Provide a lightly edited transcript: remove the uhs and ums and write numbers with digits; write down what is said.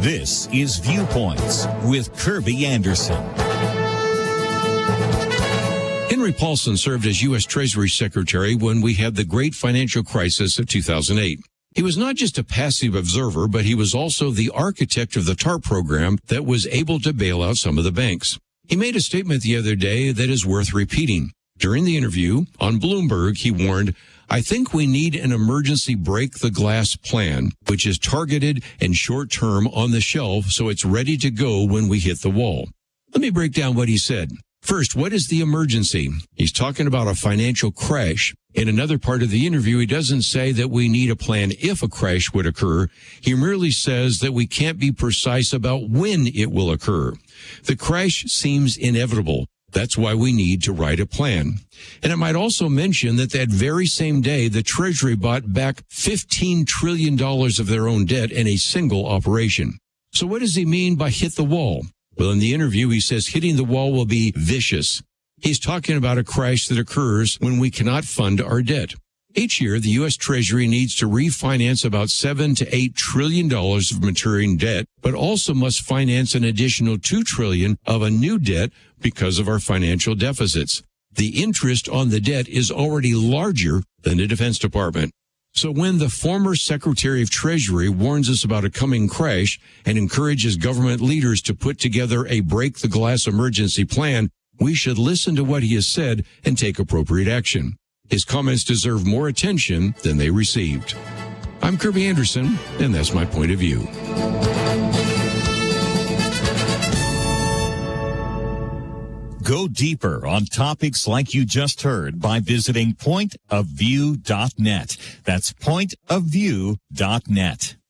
This is Viewpoints with Kirby Anderson. Henry Paulson served as U.S. Treasury Secretary when we had the great financial crisis of 2008. He was not just a passive observer, but he was also the architect of the TARP program that was able to bail out some of the banks. He made a statement the other day that is worth repeating. During the interview on Bloomberg, he warned, "I think we need an emergency break the glass plan, which is targeted and short-term on the shelf so it's ready to go when we hit the wall." Let me break down what he said. First, what is the emergency? He's talking about a financial crash. In another part of the interview, he doesn't say that we need a plan if a crash would occur. He merely says that we can't be precise about when it will occur. The crash seems inevitable. That's why we need to write a plan. And it might also mention that very same day, the Treasury bought back $15 trillion of their own debt in a single operation. So what does he mean by hit the wall? Well, in the interview, he says hitting the wall will be vicious. He's talking about a crash that occurs when we cannot fund our debt. Each year, the U.S. Treasury needs to refinance about $7 to $8 trillion of maturing debt, but also must finance an additional $2 trillion of a new debt because of our financial deficits. The interest on the debt is already larger than the Defense Department. So when the former Secretary of Treasury warns us about a coming crash and encourages government leaders to put together a break-the-glass emergency plan, we should listen to what he has said and take appropriate action. His comments deserve more attention than they received. I'm Kirby Anderson, and that's my point of view. Go deeper on topics like you just heard by visiting pointofview.net. That's pointofview.net.